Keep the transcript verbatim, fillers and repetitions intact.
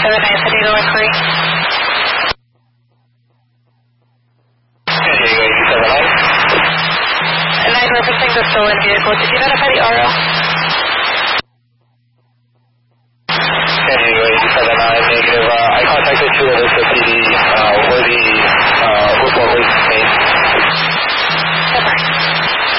for the nine San Diego inquiry. San Diego eighty-seven nine. nine referencing the stolen vehicle. Did you notify the R O?